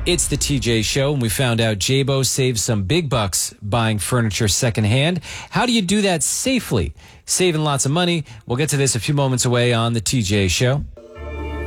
It's the TJ Show, and we found out Jabo saves some big bucks buying furniture secondhand. How do you do that safely? Saving lots of money. We'll get to this a few moments away on the TJ Show.